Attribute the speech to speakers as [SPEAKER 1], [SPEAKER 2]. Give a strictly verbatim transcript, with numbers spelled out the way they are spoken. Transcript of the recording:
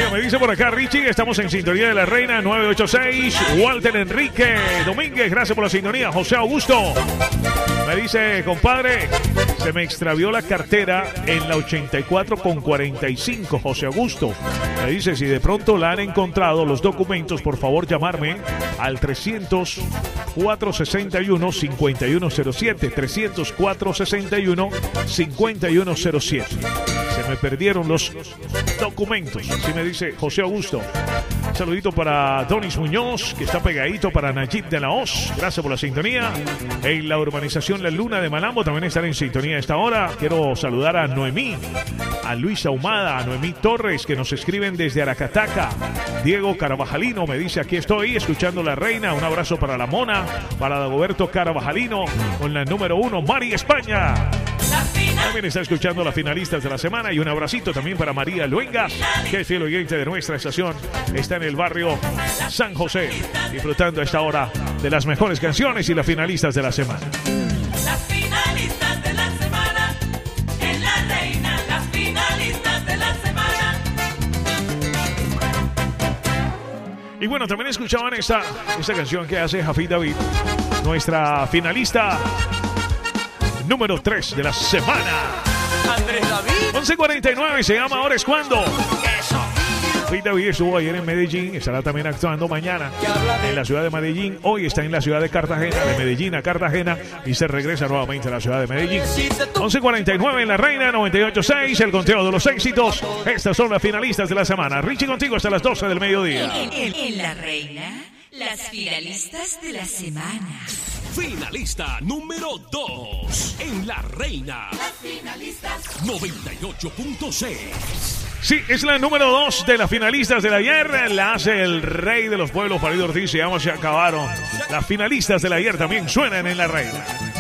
[SPEAKER 1] Bueno, me dice por acá Richie, estamos en sintonía de la Reina nueve ocho seis. Walter Enrique Domínguez, gracias por la sintonía. José Augusto me dice, compadre, se me extravió la cartera en la ochenta y cuatro con cuarenta y cinco. José Augusto me dice, si de pronto la han encontrado los documentos, por favor llamarme al trescientos cuatro sesenta y uno cincuenta y uno cero siete. trescientos cuatro sesenta y uno cincuenta y uno cero siete. Se me perdieron los documentos, así me dice José Augusto. Un saludito para Donis Muñoz, que está pegadito, para Nayib de la Hoz. Gracias por la sintonía. En la urbanización La Luna de Malambo también están en sintonía a esta hora. Quiero saludar a Noemí, a Luis Ahumada, a Noemí Torres, que nos escriben desde Aracataca. Diego Carabajalino me dice, aquí estoy escuchando La Reina. Un abrazo para la Mona, para Dagoberto Carabajalino, con la número uno, Mari España. También está escuchando las finalistas de la semana, y un abracito también para María Luengas, que es fiel oyente de nuestra estación. Está en el barrio San José, disfrutando a esta hora de las mejores canciones y las finalistas de la semana.
[SPEAKER 2] Las finalistas de la semana en La Reina, las finalistas de la semana.
[SPEAKER 1] Y bueno, también escuchaban esta, esta canción que hace Jafid David, nuestra finalista número tres de la semana.
[SPEAKER 3] Andrés David.
[SPEAKER 1] once cuarenta y nueve, se llama Ahora es Cuando.
[SPEAKER 3] Eso.
[SPEAKER 1] Jafid David estuvo ayer en Medellín, estará también actuando mañana en la ciudad de Medellín. Hoy está en la ciudad de Cartagena, de Medellín a Cartagena, y se regresa nuevamente a la ciudad de Medellín. once cuarenta y nueve en La Reina noventa y ocho seis, el conteo de los éxitos. Estas son las finalistas de la semana. Richie contigo hasta las doce del mediodía.
[SPEAKER 2] En, en, en La Reina, las finalistas de la semana.
[SPEAKER 4] Finalista número dos en La Reina.
[SPEAKER 2] Las finalistas.
[SPEAKER 4] noventa y ocho punto seis.
[SPEAKER 1] Sí, es la número dos de las finalistas del ayer. La hace el rey de los pueblos, Farid Ortiz. Y vamos, se acabaron. Las finalistas del ayer también suenan en La Reina.